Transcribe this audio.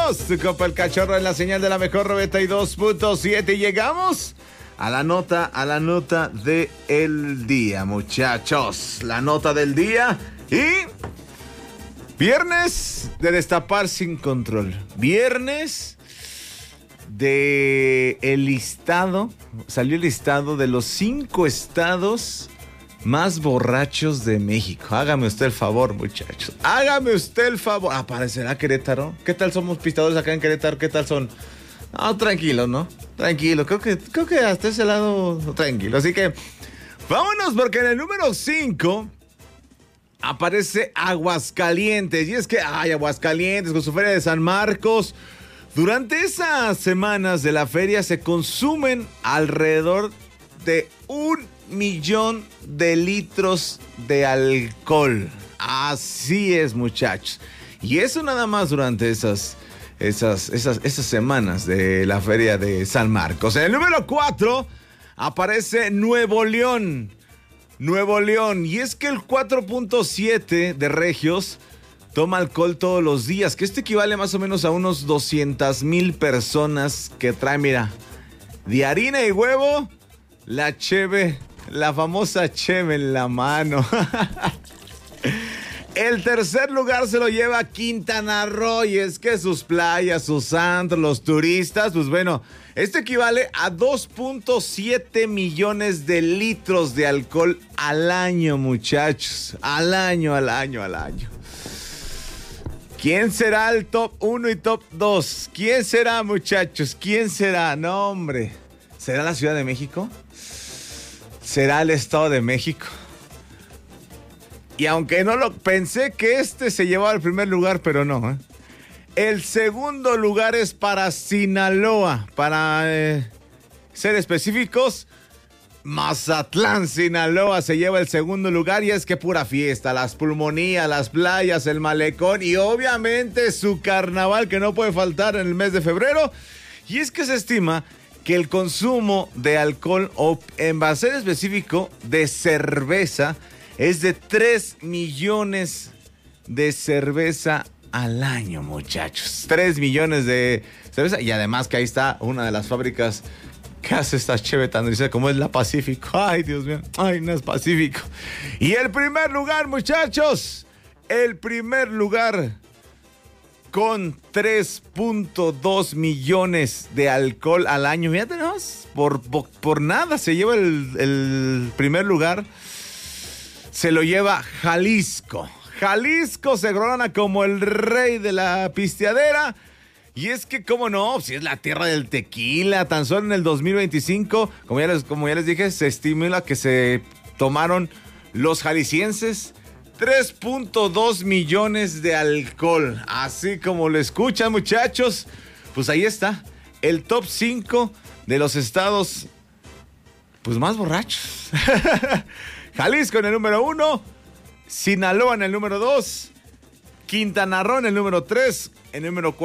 Bienvenidos. Tu copa el cachorro en la señal de la mejor 92.7. Y llegamos a la nota del día, muchachos. La nota del día y... Viernes de destapar sin control. Viernes de el listado. Salió el listado de los 5 estados más borrachos de México. Hágame usted el favor, muchachos. Hágame usted el favor. ¿Aparecerá Querétaro? ¿Qué tal somos pistadores acá en Querétaro? ¿Qué tal son? No, tranquilo, ¿no? Tranquilo. Creo que hasta ese lado tranquilo. Así que vámonos, porque en el número 5 aparece Aguascalientes. Y es que, Aguascalientes con su feria de San Marcos. Durante esas semanas de la feria se consumen alrededor de 1 millón de litros de alcohol. Así es, muchachos. Y eso nada más durante esas semanas de la feria de San Marcos. En el número 4 aparece Nuevo León. Y es que el 4.7 de regios toma alcohol todos los días, que esto equivale más o menos a unos 200,000 personas que traen, mira, de harina y huevo, la cheve, la famosa cheve en la mano. El tercer lugar se lo lleva Quintana Roo, y es que sus playas, sus antros, los turistas, pues bueno, esto equivale a 2.7 millones de litros de alcohol al año, muchachos. Al año. ¿Quién será el top 1 y top 2? ¿Quién será, muchachos? ¿Quién será? No, hombre. ¿Será la Ciudad de México? ¿Será el Estado de México? Y aunque no lo pensé que se llevaba el primer lugar, pero no, ¿eh? El segundo lugar es para Sinaloa. Para ser específicos, Mazatlán, Sinaloa se lleva el segundo lugar, y es que pura fiesta, las pulmonías, las playas, el malecón y obviamente su carnaval que no puede faltar en el mes de febrero. Y es que se estima que el consumo de alcohol, o en ser específico de cerveza, es de 3 millones de cerveza al año, muchachos. 3 millones de cerveza, y además que ahí está una de las fábricas que hace esta cheve tan deliciosa como es la Pacífico. Ay, Dios mío. Ay, no es Pacífico. Y el primer lugar, muchachos. El primer lugar con 3.2 millones de alcohol al año. Ya tenemos, por nada se lleva el primer lugar. Se lo lleva Jalisco. Jalisco se corona como el rey de la pisteadera. Y es que, ¿cómo no? Si es la tierra del tequila. Tan solo en el 2025, como ya les dije, se estimula que se tomaron los jaliscienses 3.2 millones de alcohol. Así como lo escuchan, muchachos. Pues ahí está, el top 5 de los estados pues más borrachos. Jalisco en el número 1, Sinaloa en el número 2, Quintana Roo en el número 3, en el número 4.